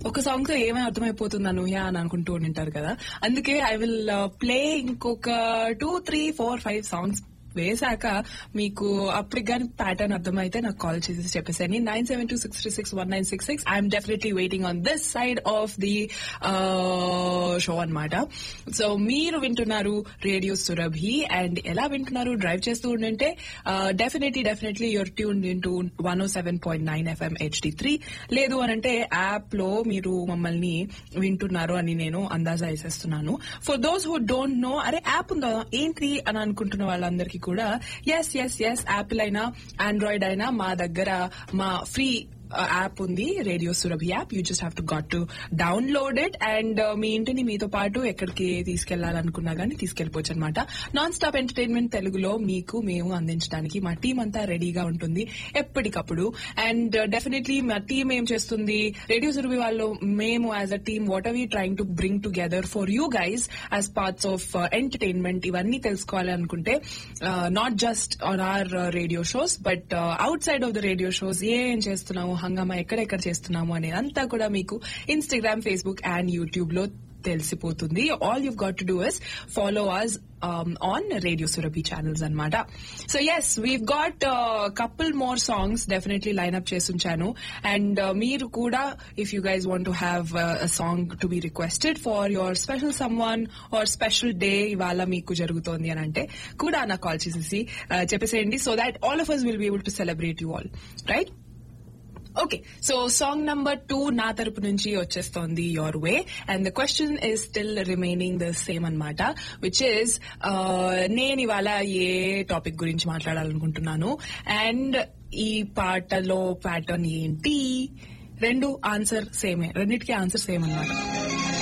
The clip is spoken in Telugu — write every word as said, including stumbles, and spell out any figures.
ఒక సాంగ్ తో ఏమై అర్థమైపోతుంది అనూహ్య అని అనుకుంటూ ఉంటారు కదా. అందుకే ఐ విల్ ప్లే ఇంకొక two three four five songs వేసాక మీకు అప్పటికి కానీ ప్యాటర్న్ అర్థమైతే నాకు కాల్ చేసి చెప్పేసాను. Nine seven two six three six one nine six six I'm definitely waiting on this side of the show అన్నమాట. సో మీరు వింటున్నారు రేడియో సురభి. అండ్ ఎలా వింటున్నారు? డ్రైవ్ చేస్తూ ఉండంటే definitely definitely your tuned in to one oh seven point nine FM HD three. లేదు అనంటే యాప్ లో మీరు మమ్మల్ని వింటున్నారు అని నేను అందాజా వేసేస్తున్నాను. For those who don't know, అరే యాప్ ఉందా ఏంటి అని అనుకుంటున్న వాళ్ళందరికీ కూడా ఎస్ ఎస్ ఎస్ యాపిల్ అయినా ఆండ్రాయిడ్ అయినా మా దగ్గర మా ఫ్రీ యాప్ ఉంది, radio Surabhi app. You just have to got to download it. And మీ ఇంటిని మీతో పాటు ఎక్కడికి తీసుకెళ్లాలనుకున్నా గానీ తీసుకెళ్లిపోవచ్చు అనమాట. నాన్ స్టాప్ ఎంటర్టైన్మెంట్ తెలుగులో మీకు మేము అందించడానికి మా టీం అంతా రెడీగా ఉంటుంది ఎప్పటికప్పుడు. అండ్ డెఫినెట్లీ మా టీం ఏం చేస్తుంది, రేడియో సురభి వాళ్ళు మేము as a team what are we trying to bring together for you guys as parts of entertainment. ఇవన్నీ తెలుసుకోవాలి అనుకుంటే not just on hour radio shows but out side of the radio shows ఏం చేస్తున్నాము, హంగామా ఎక్కడెక్కడ చేస్తున్నాము అనేది అంతా కూడా మీకు ఇన్స్టాగ్రామ్, ఫేస్బుక్ అండ్ యూట్యూబ్ లో తెలిసిపోతుంది. All you've got to do is follow us um, on Radio Surabhi channels అన్నమాట. So yes, we've got a uh, couple more songs definitely line up చేస్తుంచాను. And uh, మీరు కూడా if you guys want to have uh, a song to be requested for your special someone or special day ఇవాళ మీకు జరుగుతోంది అని అంటే కూడా నాకు కాల్ చేసేసి చెప్పేసేయండి, so that all of us will be able to celebrate you all, right? Okay, so song number two నా తరపు నుంచి వచ్చేస్తోంది your way. And the question is still remaining the same అన్నమాట, విచ్ ఇస్ నేను ఇవాళ ఏ టాపిక్ గురించి మాట్లాడాలనుకుంటున్నాను అండ్ ఈ పాటలో ప్యాటర్న్ ఏంటి. రెండు ఆన్సర్ సేమే, రెండింటికి ఆన్సర్ సేమ్ అన్నమాట.